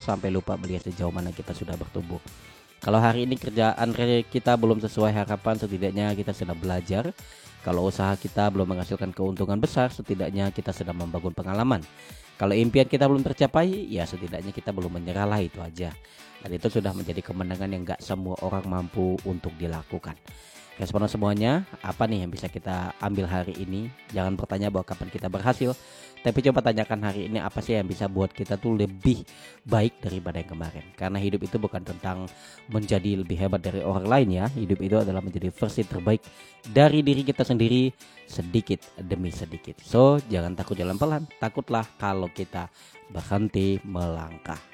sampai lupa melihat sejauh mana kita sudah bertumbuh. Kalau hari ini kerjaan kita belum sesuai harapan, setidaknya kita sedang belajar. Kalau usaha kita belum menghasilkan keuntungan besar, setidaknya kita sedang membangun pengalaman. Kalau impian kita belum tercapai, ya setidaknya kita belum menyerah lah, itu aja. Dan itu sudah menjadi kemenangan yang gak semua orang mampu untuk dilakukan. Respon semuanya, apa nih yang bisa kita ambil hari ini? Jangan bertanya bahwa kapan kita berhasil, tapi coba tanyakan hari ini apa sih yang bisa buat kita tuh lebih baik daripada yang kemarin. Karena hidup itu bukan tentang menjadi lebih hebat dari orang lain ya. Hidup itu adalah menjadi versi terbaik dari diri kita sendiri, sedikit demi sedikit. So, jangan takut jalan pelan, takutlah kalau kita berhenti melangkah.